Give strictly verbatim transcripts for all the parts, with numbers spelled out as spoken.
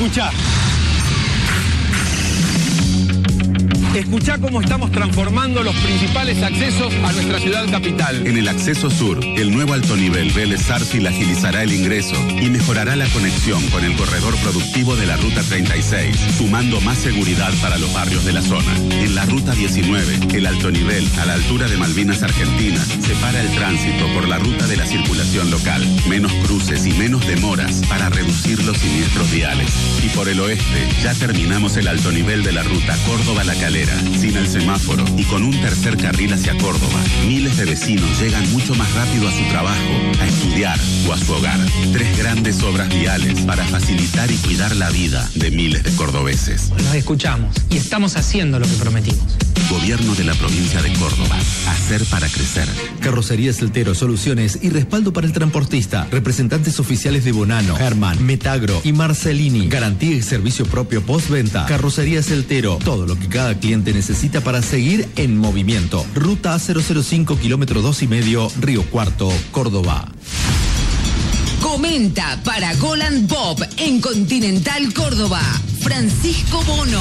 Escuchá. Escuchá cómo estamos transformando los principales accesos a nuestra ciudad capital. En el acceso sur, el nuevo alto nivel Vélez Arfield agilizará el ingreso y mejorará la conexión con el corredor productivo de la Ruta treinta y seis, sumando más seguridad para los barrios de la zona. En la Ruta diecinueve, el alto nivel, a la altura de Malvinas Argentina, separa el tránsito por la ruta de la circulación local. Menos cruces y menos demoras para reducir los siniestros viales. Y por el oeste, ya terminamos el alto nivel de la Ruta Córdoba-La Calera, sin el semáforo y con un tercer carril hacia Córdoba. Miles de vecinos llegan mucho más rápido a su trabajo, a estudiar o a su hogar. Tres grandes obras viales para facilitar y cuidar la vida de miles de cordobeses. Nos escuchamos y estamos haciendo lo que prometimos. Gobierno de la provincia de Córdoba. Hacer para crecer. Carrocería Celtero, soluciones y respaldo para el transportista. Representantes oficiales de Bonano, Herman, Metagro y Marcelini. Garantía y servicio propio postventa. Carrocería Celtero. Todo lo que cada cliente necesita para seguir en movimiento. Ruta cero cero cinco, kilómetro dos y medio, Río Cuarto, Córdoba. Comenta para Golan Pop en Continental Córdoba. Francisco Bono.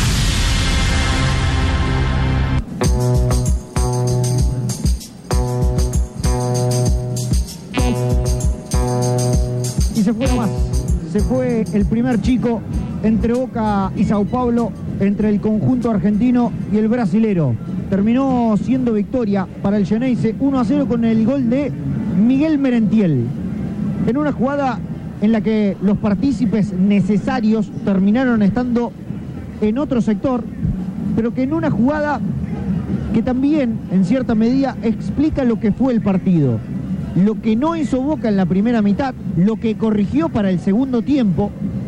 Y se fue nomás. Se fue el primer chico entre Boca y Sao Paulo, entre el conjunto argentino y el brasilero. Terminó siendo victoria para el Xeneize uno a cero con el gol de Miguel Merentiel. En una jugada en la que los partícipes necesarios terminaron estando en otro sector, pero que en una jugada que también, en cierta medida, explica lo que fue el partido. Lo que no hizo Boca en la primera mitad, lo que corrigió para el segundo tiempo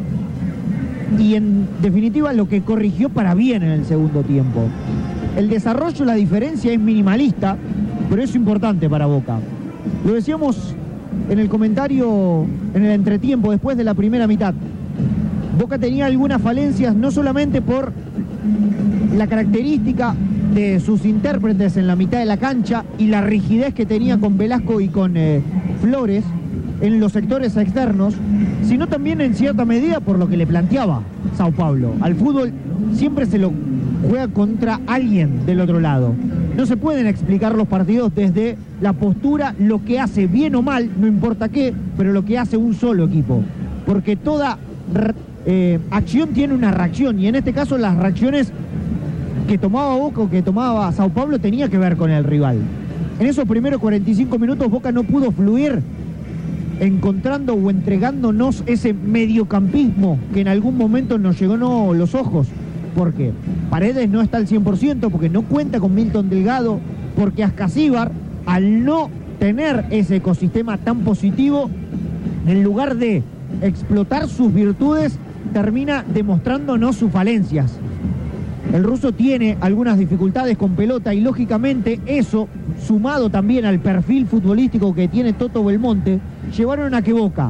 y, en definitiva, lo que corrigió para bien en el segundo tiempo. El desarrollo, la diferencia es minimalista, pero es importante para Boca. Lo decíamos en el comentario, en el entretiempo, después de la primera mitad. Boca tenía algunas falencias, no solamente por la característica de sus intérpretes en la mitad de la cancha y la rigidez que tenía con Velasco y con eh, Flores en los sectores externos, sino también en cierta medida por lo que le planteaba Sao Paulo. Al fútbol siempre se lo juega contra alguien del otro lado. No se pueden explicar los partidos desde la postura, lo que hace bien o mal, no importa qué, pero lo que hace un solo equipo. Porque toda eh, acción tiene una reacción, y en este caso las reacciones que tomaba Boca o que tomaba Sao Paulo tenía que ver con el rival. En esos primeros cuarenta y cinco minutos Boca no pudo fluir encontrando o entregándonos ese mediocampismo que en algún momento nos llegó no, los ojos. Porque Paredes no está al cien por ciento, porque no cuenta con Milton Delgado, porque Ascasíbar, al no tener ese ecosistema tan positivo, en lugar de explotar sus virtudes, termina demostrándonos sus falencias. El ruso tiene algunas dificultades con pelota y lógicamente eso, sumado también al perfil futbolístico que tiene Toto Belmonte, llevaron a que Boca,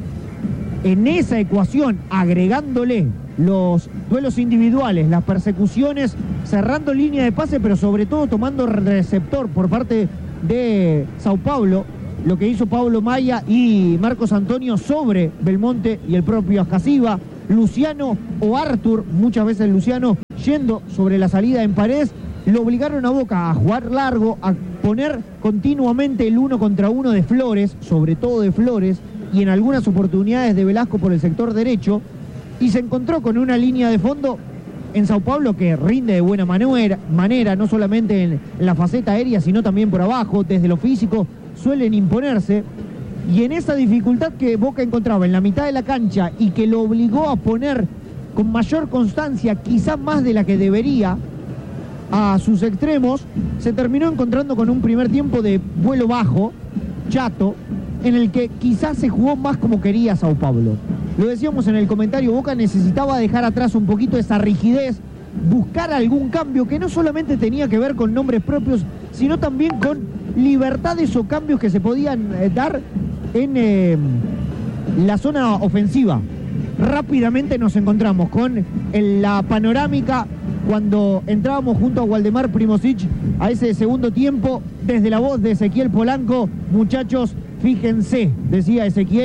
en esa ecuación, agregándole los duelos individuales, las persecuciones, cerrando línea de pase, pero sobre todo tomando receptor por parte de Sao Paulo, lo que hizo Pablo Maya y Marcos Antonio sobre Belmonte y el propio Ascasíbar, Luciano o Artur, muchas veces Luciano, yendo sobre la salida en Paredes, lo obligaron a Boca a jugar largo, a poner continuamente el uno contra uno de Flores, sobre todo de Flores, y en algunas oportunidades de Velasco por el sector derecho, y se encontró con una línea de fondo en Sao Paulo que rinde de buena manera, manera no solamente en, en la faceta aérea, sino también por abajo, desde lo físico, suelen imponerse, y en esa dificultad que Boca encontraba en la mitad de la cancha y que lo obligó a poner con mayor constancia, quizás más de la que debería, a sus extremos, se terminó encontrando con un primer tiempo de vuelo bajo, chato, en el que quizás se jugó más como quería Sao Paulo. Lo decíamos en el comentario, Boca necesitaba dejar atrás un poquito esa rigidez, buscar algún cambio que no solamente tenía que ver con nombres propios, sino también con libertades o cambios que se podían eh, dar en eh, la zona ofensiva. Rápidamente nos encontramos con en la panorámica cuando entrábamos junto a Waldemar Primosic a ese segundo tiempo, desde la voz de Ezequiel Polanco: muchachos, fíjense, decía Ezequiel,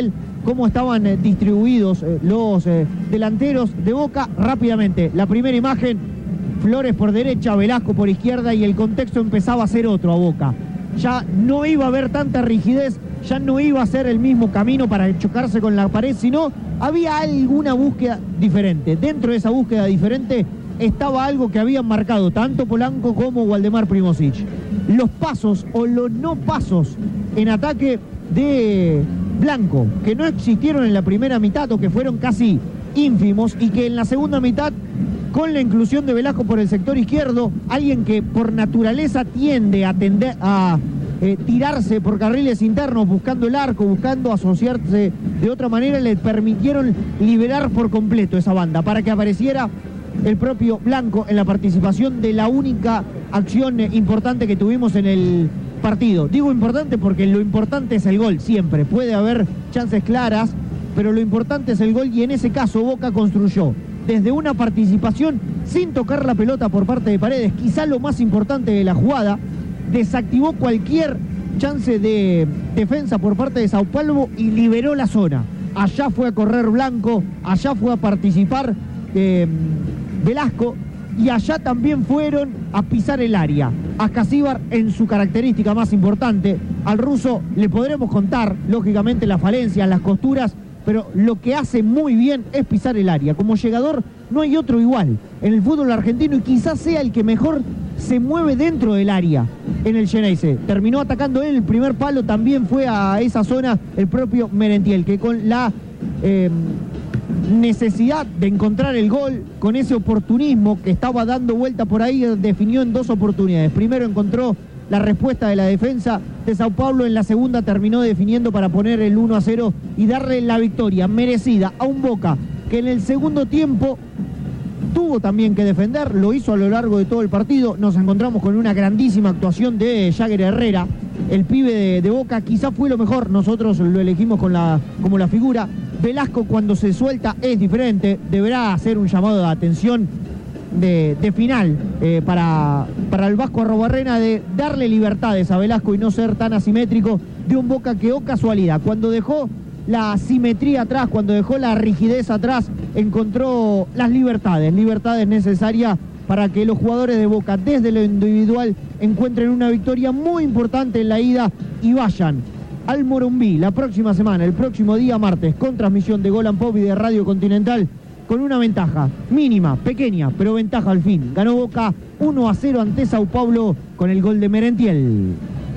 cómo estaban eh, distribuidos eh, los eh, delanteros de Boca. Rápidamente, la primera imagen, Flores por derecha, Velasco por izquierda, y el contexto empezaba a ser otro a Boca. Ya no iba a haber tanta rigidez, ya no iba a ser el mismo camino para chocarse con la pared, sino había alguna búsqueda diferente. Dentro de esa búsqueda diferente estaba algo que habían marcado tanto Polanco como Waldemar Primosic. Los pasos o los no pasos en ataque de Blanco, que no existieron en la primera mitad o que fueron casi ínfimos, y que en la segunda mitad, con la inclusión de Velasco por el sector izquierdo, alguien que por naturaleza tiende a, tender, a eh, tirarse por carriles internos, buscando el arco, buscando asociarse de otra manera, le permitieron liberar por completo esa banda, para que apareciera el propio Blanco en la participación de la única acción eh, importante que tuvimos en el partido. Digo importante porque lo importante es el gol, siempre. Puede haber chances claras, pero lo importante es el gol, y en ese caso Boca construyó desde una participación sin tocar la pelota por parte de Paredes, quizá lo más importante de la jugada, desactivó cualquier chance de defensa por parte de Sao Paulo y liberó la zona. Allá fue a correr Blanco, allá fue a participar eh, Velasco, y allá también fueron a pisar el área. Ascasíbar en su característica más importante, al ruso le podremos contar, lógicamente, las falencias, las costuras, pero lo que hace muy bien es pisar el área. Como llegador no hay otro igual en el fútbol argentino, y quizás sea el que mejor se mueve dentro del área en el Xeneize. Terminó atacando él el primer palo, también fue a esa zona el propio Merentiel, que con la eh, necesidad de encontrar el gol, con ese oportunismo que estaba dando vuelta por ahí, definió en dos oportunidades. Primero encontró la respuesta de la defensa de Sao Paulo, en la segunda terminó definiendo para poner el uno a cero y darle la victoria merecida a un Boca que en el segundo tiempo tuvo también que defender, lo hizo a lo largo de todo el partido. Nos encontramos con una grandísima actuación de Jagger Herrera, el pibe de, de Boca, quizás fue lo mejor, nosotros lo elegimos con la, como la figura. Velasco cuando se suelta es diferente, deberá hacer un llamado de atención de, de final eh, para, para el Vasco Arrobarrena, de darle libertades a Velasco y no ser tan asimétrico, de un Boca que, oh casualidad, cuando dejó la simetría atrás, cuando dejó la rigidez atrás, encontró las libertades, libertades necesarias para que los jugadores de Boca desde lo individual encuentren una victoria muy importante en la ida y vayan al Morumbí la próxima semana, el próximo día martes, con transmisión de Gol and Pop y de Radio Continental, con una ventaja mínima, pequeña, pero ventaja al fin. Ganó Boca uno a cero ante Sao Paulo con el gol de Merentiel.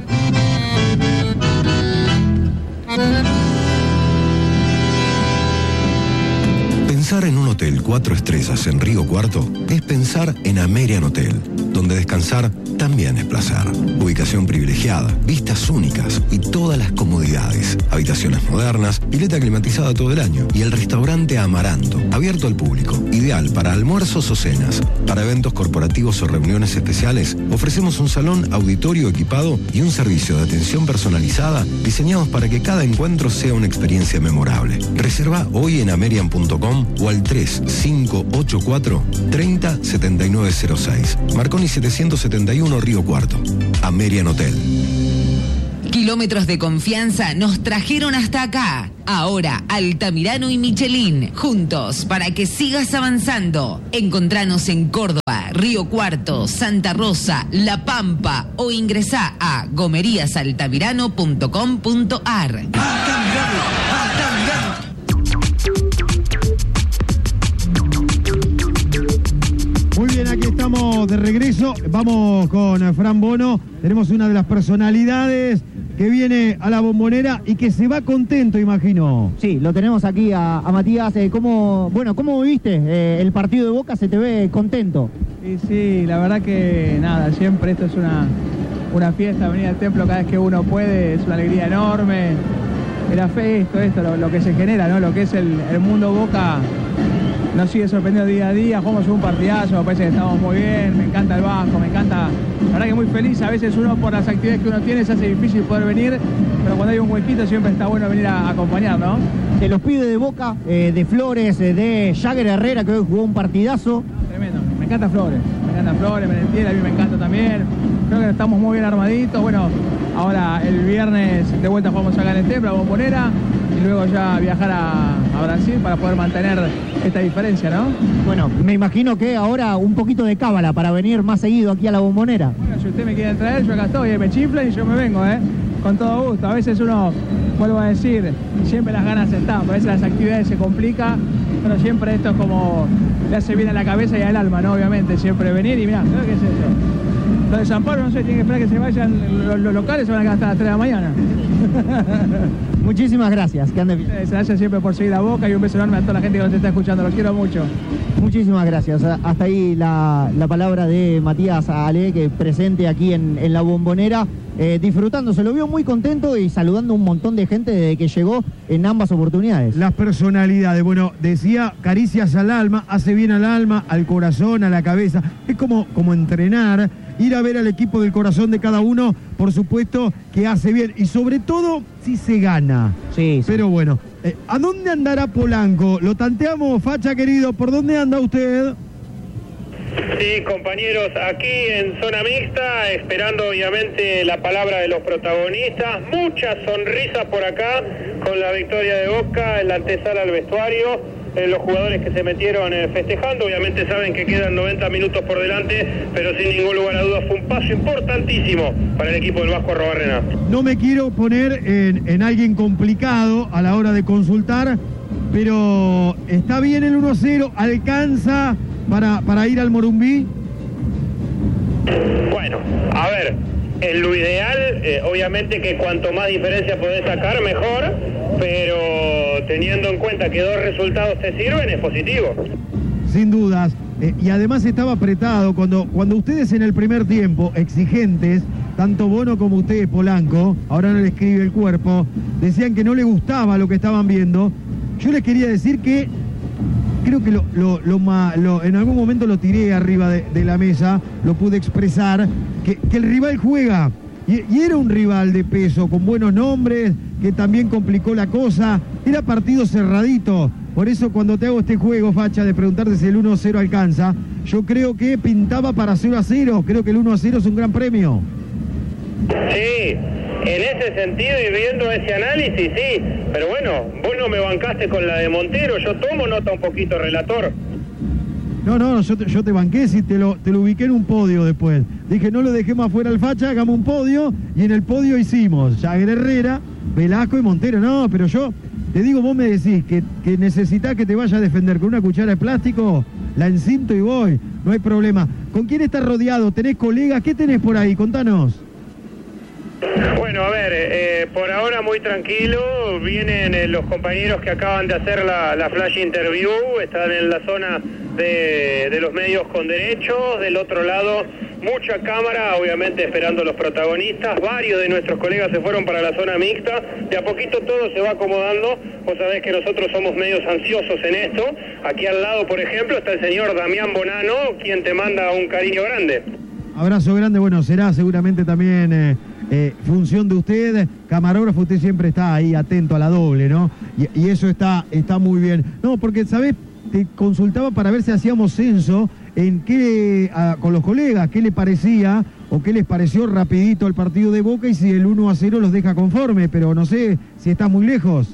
Pensar en un hotel cuatro estrellas en Río Cuarto es pensar en Amerian Hotel, donde descansar también es placer. Ubicación privilegiada, vistas únicas y todas las comodidades. Habitaciones modernas, pileta climatizada todo el año y el restaurante Amaranto, abierto al público. Ideal para almuerzos o cenas. Para eventos corporativos o reuniones especiales, ofrecemos un salón auditorio equipado y un servicio de atención personalizada diseñados para que cada encuentro sea una experiencia memorable. Reserva hoy en amerian punto com o al tres cinco ocho cuatro, tres cero siete nueve cero seis. Marconi setecientos setenta y uno, Río Cuarto. Amerian Hotel. Kilómetros de confianza nos trajeron hasta acá. Ahora Altamirano y Michelin, juntos para que sigas avanzando. Encontranos en Córdoba, Río Cuarto, Santa Rosa, La Pampa o ingresá a gomerías altamirano punto com punto ar. Muy bien, aquí estamos de regreso. Vamos con Fran Bono. Tenemos una de las personalidades que viene a la Bombonera y que se va contento, imagino. Sí, lo tenemos aquí a, a Matías. Eh, ¿cómo, bueno, ¿cómo viviste eh, el partido de Boca? ¿Se te ve contento? Sí, sí, la verdad que nada, siempre esto es una, una fiesta, venir al templo cada vez que uno puede, es una alegría enorme. La fe, esto, esto, lo, lo que se genera, ¿no? Lo que es el, el mundo Boca nos sigue sorprendiendo día a día. Jugamos un partidazo, me parece que estamos muy bien, me encanta el Vasco, me encanta, la verdad que muy feliz. A veces uno por las actividades que uno tiene se hace difícil poder venir, pero cuando hay un huequito siempre está bueno venir a, a acompañar, ¿no? De los pibes de Boca, eh, de Flores, eh, de Jagger Herrera, que hoy jugó un partidazo. Tremendo, me encanta Flores, me encanta Flores, Merentiel, a mí me encanta también. Creo que estamos muy bien armaditos. Bueno, ahora el viernes de vuelta jugamos acá en el templo, a Bombonera, y luego ya viajar a, a Brasil para poder mantener esta diferencia, ¿no? Bueno, me imagino que ahora un poquito de cábala para venir más seguido aquí a la Bombonera. Bueno, si usted me quiere traer, yo acá estoy, eh, me chiflen y yo me vengo, ¿eh? Con todo gusto. A veces uno, vuelvo a decir, siempre las ganas están, a veces las actividades se complican, pero siempre esto es como le hace bien a la cabeza y al alma, ¿no? Obviamente, siempre venir y mirá, ¿sabes qué es eso? Los de San Pablo, no sé, tienen que esperar que se vayan los, los locales, se van a quedar hasta las tres de la mañana. Muchísimas gracias, que ande bien. Gracias siempre por seguir la Boca y un beso enorme a toda la gente que nos está escuchando, los quiero mucho. Muchísimas gracias. Hasta ahí la, la palabra de Matías Ale, que presente aquí en, en la Bombonera, eh, disfrutando. Se lo vio muy contento y saludando a un montón de gente desde que llegó en ambas oportunidades. Las personalidades, bueno, decía, caricias al alma, hace bien al alma, al corazón, a la cabeza. Es como, como entrenar, ir a ver al equipo del corazón de cada uno, por supuesto que hace bien. Y sobre todo, si se gana. Sí, sí. Pero bueno, eh, ¿a dónde andará Polanco? Lo tanteamos, Facha querido, ¿por dónde anda usted? Sí, compañeros, aquí en zona mixta, esperando obviamente la palabra de los protagonistas. Mucha sonrisa por acá con la victoria de Boca en la antesala al vestuario. Eh, los jugadores que se metieron eh, festejando, obviamente saben que quedan noventa minutos por delante, pero sin ningún lugar a dudas fue un paso importantísimo para el equipo del Vasco Arrobarrena. No me quiero poner en, en alguien complicado a la hora de consultar, pero ¿está bien el uno a cero? ¿Alcanza para, para ir al Morumbí? Bueno, a ver, en lo ideal, eh, obviamente que cuanto más diferencia podés sacar, mejor, pero teniendo en cuenta que dos resultados te sirven, es positivo. Sin dudas, eh, y además estaba apretado, cuando, cuando ustedes en el primer tiempo, exigentes, tanto Bono como ustedes, Polanco, ahora no le escribe el cuerpo, decían que no le gustaba lo que estaban viendo. Yo les quería decir que creo que lo, lo, lo, lo, en algún momento lo tiré arriba de, de la mesa, lo pude expresar, que, que el rival juega, y, y era un rival de peso, con buenos nombres, que también complicó la cosa, era partido cerradito. Por eso cuando te hago este juego, Facha, de preguntarte si el uno a cero alcanza, yo creo que pintaba para cero a cero, creo que el uno a cero es un gran premio. Sí, en ese sentido y viendo ese análisis, sí, pero bueno, vos no me bancaste con la de Montero, yo tomo nota un poquito, relator. No, no, yo te, yo te banqué, si te lo, te lo ubiqué en un podio después. Dije, no lo dejemos afuera al Facha, hagamos un podio, y en el podio hicimos Jagger Herrera, Velasco y Montero. No, pero yo te digo, vos me decís que, que necesitas que te vaya a defender con una cuchara de plástico, la encinto y voy, no hay problema. ¿Con quién estás rodeado? ¿Tenés colegas? ¿Qué tenés por ahí? Contanos. Bueno, a ver, eh, por ahora muy tranquilo, vienen eh, los compañeros que acaban de hacer la, la flash interview, están en la zona de, de los medios con derechos, del otro lado mucha cámara, obviamente esperando a los protagonistas, varios de nuestros colegas se fueron para la zona mixta, de a poquito todo se va acomodando, vos sabés que nosotros somos medios ansiosos en esto, aquí al lado por ejemplo está el señor Damián Bonano, quien te manda un cariño grande. Abrazo grande, bueno, será seguramente también eh, eh, función de usted, camarógrafo, usted siempre está ahí atento a la doble, ¿no? Y, y eso está, está muy bien. No, porque, ¿sabés? Te consultaba para ver si hacíamos censo en qué, a, con los colegas, qué le parecía o qué les pareció rapidito el partido de Boca y si el uno a cero los deja conforme, pero no sé si está muy lejos.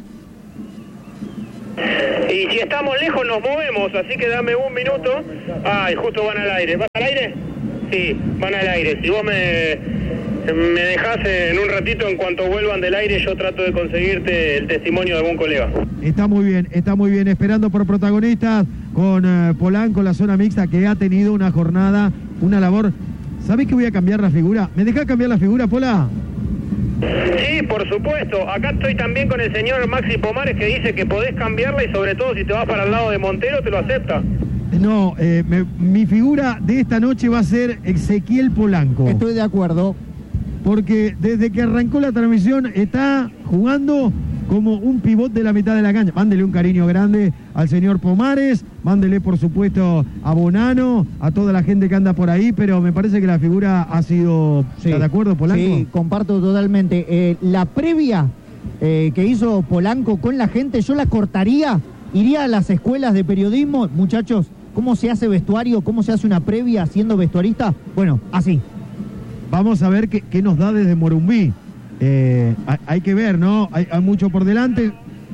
Y si estamos lejos nos movemos, así que dame un minuto. Ay, justo van al aire. ¿Van al aire? Sí, van al aire. Si vos me, me dejás en un ratito, en cuanto vuelvan del aire, yo trato de conseguirte el testimonio de algún colega. Está muy bien, está muy bien. Esperando por protagonistas con uh, Polanco, la zona mixta, que ha tenido una jornada, una labor. ¿Sabés que voy a cambiar la figura? ¿Me dejás cambiar la figura, Pola? Sí, por supuesto. Acá estoy también con el señor Maxi Pomares, que dice que podés cambiarla y sobre todo si te vas para el lado de Montero, te lo acepta. No, eh, me, mi figura de esta noche va a ser Ezequiel Polanco. Estoy de acuerdo. Porque desde que arrancó la transmisión está jugando como un pivot de la mitad de la cancha. Mándele un cariño grande al señor Pomares, mándele por supuesto a Bonano, a toda la gente que anda por ahí, pero me parece que la figura ha sido... Sí, ¿está de acuerdo, Polanco? Sí, comparto totalmente. Eh, la previa eh, que hizo Polanco con la gente, yo la cortaría, iría a las escuelas de periodismo, muchachos, ¿cómo se hace vestuario? ¿Cómo se hace una previa siendo vestuarista? Bueno, así. Vamos a ver qué, qué nos da desde Morumbí. Eh, hay, hay que ver, ¿no? Hay, hay mucho por delante.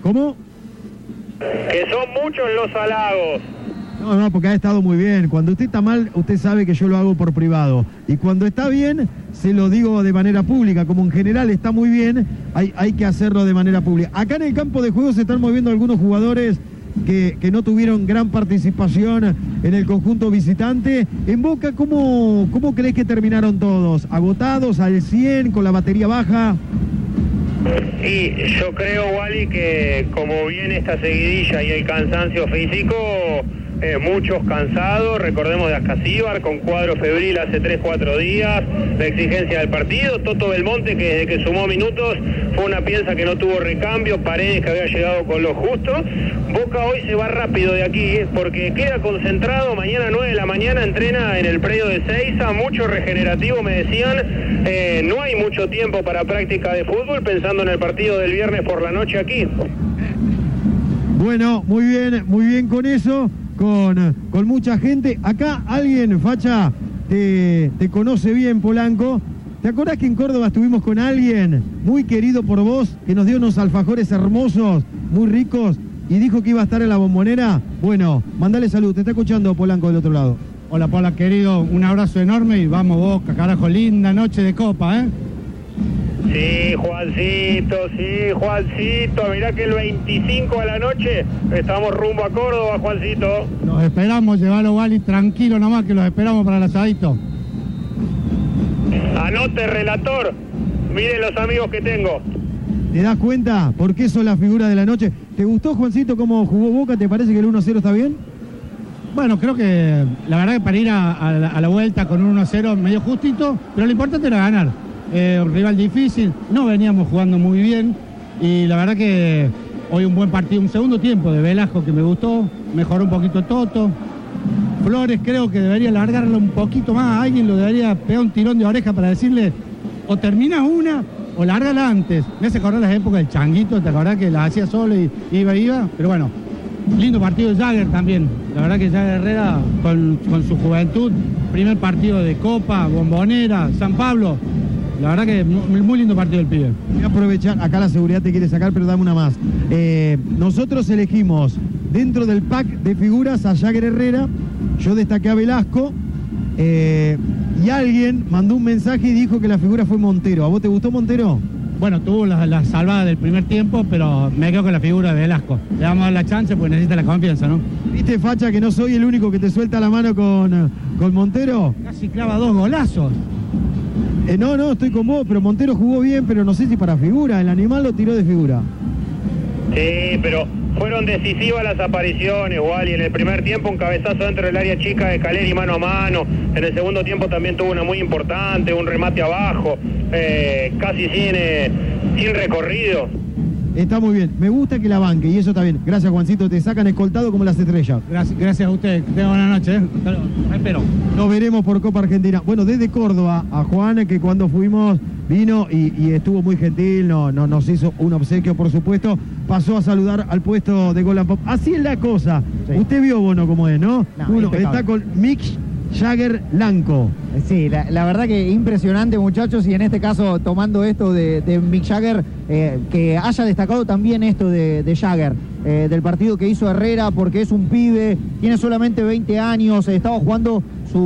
¿Cómo? Que son muchos los halagos. No, no, porque ha estado muy bien. Cuando usted está mal, usted sabe que yo lo hago por privado. Y cuando está bien, se lo digo de manera pública. Como en general está muy bien, hay, hay que hacerlo de manera pública. Acá en el campo de juego se están moviendo algunos jugadores que, que no tuvieron gran participación en el conjunto visitante. En Boca, ¿cómo, cómo crees que terminaron todos? ¿Agotados, al cien, con la batería baja? Y yo creo, Wally, que como viene esta seguidilla y el cansancio físico, eh, muchos cansados, recordemos de Ascasíbar con cuadro febril hace tres cuatro días, la exigencia del partido, Toto Belmonte que desde que sumó minutos fue una pieza que no tuvo recambio, Paredes que había llegado con lo justo. Boca hoy se va rápido de aquí, ¿eh? Porque queda concentrado, mañana nueve de la mañana entrena en el predio de Seiza, mucho regenerativo me decían, eh, no hay mucho tiempo para práctica de fútbol, pensando en el partido del viernes por la noche aquí. Bueno, muy bien, muy bien con eso, con, con mucha gente. Acá alguien, Facha, te, te conoce bien, Polanco. ¿Te acordás que en Córdoba estuvimos con alguien muy querido por vos, que nos dio unos alfajores hermosos, muy ricos, y dijo que iba a estar en la Bombonera? Bueno, mandale salud, te está escuchando Polanco del otro lado. Hola, Pola, querido, un abrazo enorme y vamos Boca, carajo, linda noche de copa, ¿eh? Sí, Juancito, sí, Juancito, mirá que el veinticinco de la noche estamos rumbo a Córdoba, Juancito. Los esperamos, llevalo, Wally, tranquilo nomás, que los esperamos para el asadito. Anote, relator, miren los amigos que tengo. ¿Te das cuenta por qué sos la figura de la noche? ¿Te gustó, Juancito, cómo jugó Boca? ¿Te parece que el uno cero está bien? Bueno, creo que la verdad que para ir a, a, la, a la vuelta con un uno cero medio justito, pero lo importante era ganar. Eh, un rival difícil, no veníamos jugando muy bien y la verdad que hoy un buen partido, un segundo tiempo de Velasco que me gustó, mejoró un poquito Toto. Flores creo que debería largarlo un poquito más, alguien lo debería pegar un tirón de oreja para decirle o termina una o lárgala antes. Me hace acordar las épocas del Changuito, te acordás que la hacía solo y iba, iba, pero bueno, lindo partido de Jagger también, la verdad que Jagger Herrera con, con su juventud, primer partido de Copa, Bombonera, San Pablo. La verdad que muy, muy lindo partido del pibe. Voy a aprovechar, acá la seguridad te quiere sacar, pero dame una más. Eh, nosotros elegimos dentro del pack de figuras a Jagger Herrera, yo destaqué a Velasco, eh, y alguien mandó un mensaje y dijo que la figura fue Montero. ¿A vos te gustó Montero? Bueno, tuvo la, la salvada del primer tiempo, pero me quedo con la figura de Velasco. Le vamos a dar la chance porque necesita la confianza, ¿no? ¿Viste, Facha, que no soy el único que te suelta la mano con, con Montero? Casi clava dos golazos. Eh, no, no, estoy con vos, pero Montero jugó bien, pero no sé si para figura. El animal lo tiró de figura. Sí, pero fueron decisivas las apariciones, Wally. En el primer tiempo un cabezazo dentro del área chica de Caleri mano a mano. En el segundo tiempo también tuvo una muy importante, un remate abajo, eh, casi sin, eh, sin recorrido. Está muy bien, me gusta que la banque y eso está bien. Gracias, Juancito, te sacan escoltado como las estrellas. Gracias, gracias a usted, que tenga buena noche, ¿eh? Espero. Nos veremos por Copa Argentina. Bueno, desde Córdoba a Juan, que cuando fuimos vino y, y estuvo muy gentil, no, no, nos hizo un obsequio, por supuesto. Pasó a saludar al puesto de Gol and Pop. Así es la cosa. Sí. Usted vio, Bono, cómo es, ¿no? no Uno está con Mick Jagger Lanco. Sí, la, la verdad que impresionante, muchachos, y en este caso tomando esto de, de Mick Jagger, eh, que haya destacado también esto de, de Jagger, eh, del partido que hizo Herrera, porque es un pibe, tiene solamente veinte años, estaba jugando